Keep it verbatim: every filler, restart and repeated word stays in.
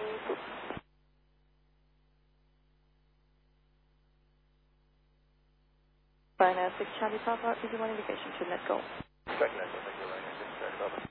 Fine, uh, six Charlie Papa, is one indication to let go. Second, I think you're right.